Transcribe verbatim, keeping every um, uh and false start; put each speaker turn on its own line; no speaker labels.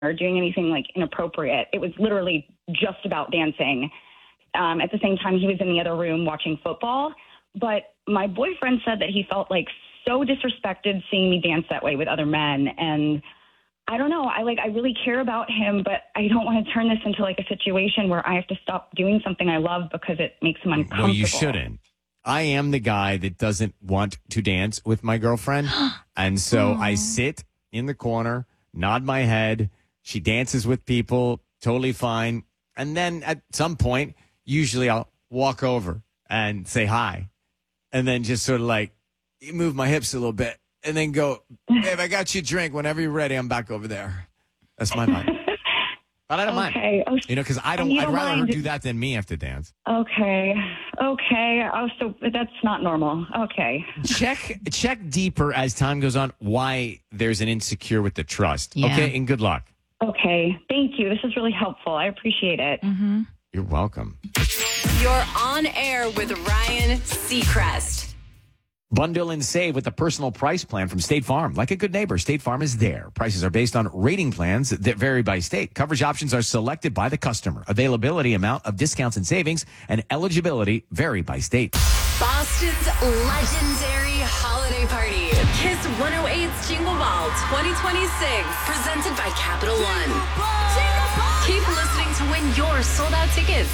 or doing anything like inappropriate. It was literally just about dancing. Um, at the same time, he was in the other room watching football. But my boyfriend said that he felt like so disrespected seeing me dance that way with other men. And I don't know. I like, I really care about him, but I don't want to turn this into like a situation where I have to stop doing something I love because it makes him uncomfortable.
No, you shouldn't. I am the guy that doesn't want to dance with my girlfriend. And so I sit in the corner, nod my head. She dances with people, totally fine. And then at some point, usually I'll walk over and say hi. And then just sort of like move my hips a little bit and then go, babe, I got you a drink. Whenever you're ready, I'm back over there. That's my mind. But I don't
Okay.
mind. You know, because I don't,
You
I'd
don't
rather
mind.
her do that than me have to dance.
Okay. Okay. Oh, so that's not normal. Okay.
Check check deeper as time goes on why there's an insecure with the trust.
Yeah.
Okay, and good luck.
Okay. Thank you. This is really helpful. I appreciate it.
Mm-hmm.
You're welcome.
You're on air with Ryan Seacrest.
Bundle and save with the personal price plan from State Farm. Like a good neighbor, State Farm is there. Prices are based on rating plans that vary by state. Coverage options are selected by the customer. Availability, amount of discounts and savings, and eligibility vary by state.
Boston's legendary holiday party. Kiss one oh eight's Jingle Ball twenty twenty-six. Presented by Capital One. Keep listening to win your sold out tickets.